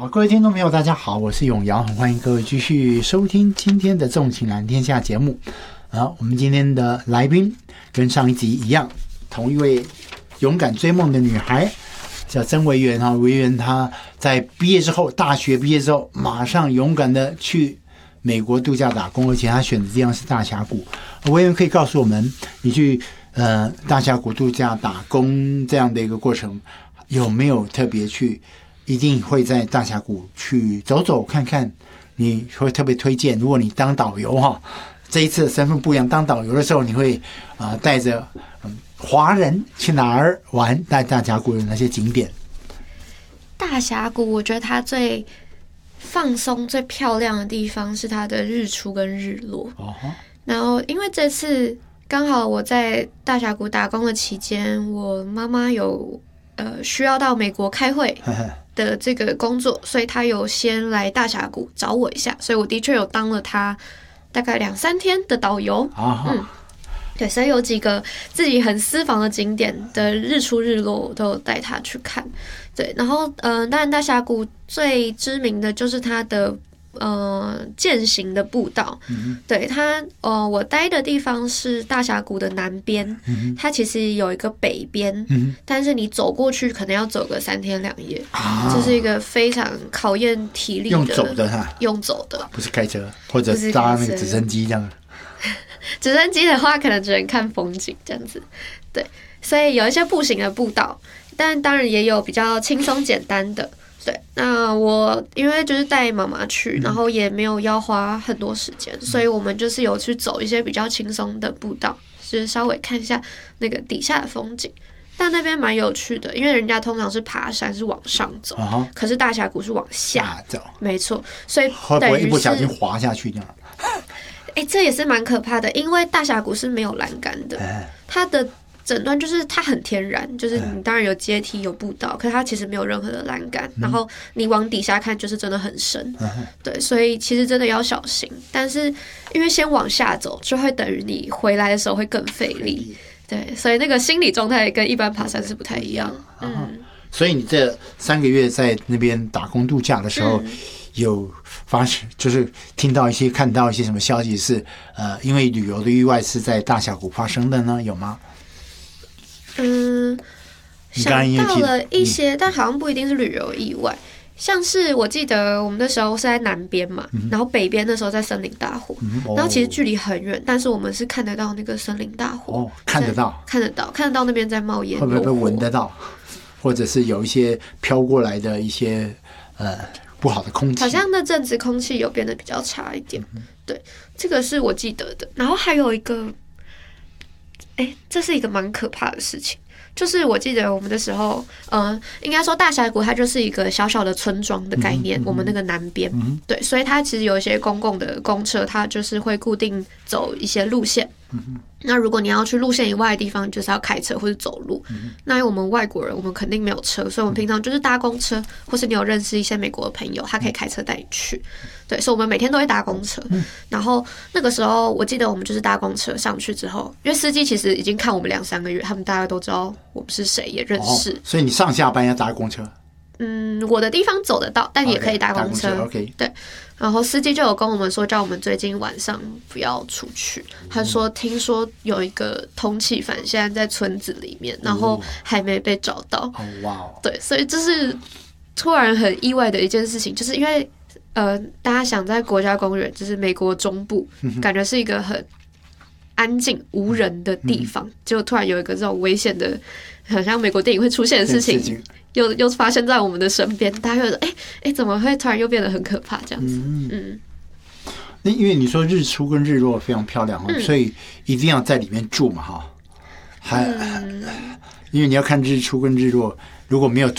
好，各位听众朋友，大家好，我是永尧，很欢迎各位继续收听今天的《纵情蓝天下》节目。我们今天的来宾跟上一集一样，同一位勇敢追梦的女孩，叫曾维媛哈。维媛她在毕业之后，大学毕业之后，马上勇敢的去美国度假打工，而且她选的地方是大峡谷。维媛可以告诉我们，你去大峡谷度假打工这样的一个过程，有没有特别去？一定会在大峡谷去走走看看，你会特别推荐。如果你当导游哈，这一次的身份不一样，当导游的时候，你会带着华人去哪儿玩？带大峡谷的那些景点。 大峡谷，我觉得它最放松、最漂亮的地方是它的日出跟日落。然后，因为这次刚好我在大峡谷打工的期间，我妈妈有需要到美国开会的这个工作，所以他有先来大峡谷找我一下，所以我的确有当了他大概2-3天的导游。对，所以有几个自己很私房的景点的日出日落，我都有带他去看。对，然后当然大峡谷最知名的就是它的健行的步道。对，它我待的地方是大峡谷的南边，它其实有一个北边，但是你走过去可能要走个3天2夜，这是一个非常考验体力的。 用走的哈？用走的，不是开车或者搭那个直升机这样。 直升机的话，可能只能看风景这样子。对，所以有一些步行的步道，但当然也有比较轻松简单的。对，那我因为就是带妈妈去，然后也没有要花很多时间，所以我们就是有去走一些比较轻松的步道，就是稍微看一下那个底下的风景。但那边蛮有趣的，因为人家通常是爬山是往上走，可是大峡谷是往下走，没错，所以会不会一不小心滑下去这样？ 这也是蛮可怕的，因为大峡谷是没有栏杆的，它的整段就是它很天然，就是你当然有阶梯有步道，可是它其实没有任何的栏杆，然后你往底下看就是真的很深。对，所以其实真的要小心，但是因为先往下走就会等于你回来的时候会更费力。对，所以那个心理状态跟一般爬山是不太一样。 所以你这3个月在那边打工度假的时候，有发生就是听到一些看到一些什么消息是因为旅游的意外是在大峡谷发生的呢？有吗？ 想到了一些，但好像不一定是旅游意外。像是我记得我们那时候是在南边嘛，然后北边那时候在森林大火，然后其实距离很远，但是我们是看得到那个森林大火。看得到那边在冒烟， 会不会闻得到？或者是有一些飘过来的一些不好的空气？好像那阵子空气有变得比较差一点。对，这个是我记得的。然后还有一个，这是一个蛮可怕的事情。就是我记得我们的时候，应该说大峡谷它就是一个小小的村庄的概念，我们那个南边，对，所以它其实有一些公共的公车，它就是会固定走一些路线。那如果你要去路线以外的地方，就是要开车或者走路。那因为我们外国人，我们肯定没有车，所以我们平常就是搭公车，或是你有认识一些美国的朋友，他可以开车带你去。对，所以我们每天都会搭公车。然后那个时候，我记得我们就是搭公车上去之后，因为司机其实已经看我们2-3个月，他们大概都知道我们是谁，也认识。 所以你上下班要搭公车？ 我的地方走得到，但也可以搭公车。 Okay. 对，然后司机就有跟我们说，叫我们最近晚上不要出去。他说，听说有一个通缉犯现在在村子里面，然后还没被找到。对，所以这是突然很意外的一件事情，就是因为大家想在国家公园，就是美国中部，感觉是一个很安静无人的地方，就突然有一个这种危险的，好像美国电影会出现的事情。又发生在我们的身边，大家会说：“怎么会突然又变得很可怕？”这样子。 那因为你说日出跟日落非常漂亮，所以一定要在里面住嘛，哈。因为你要看日出跟日落，如果没有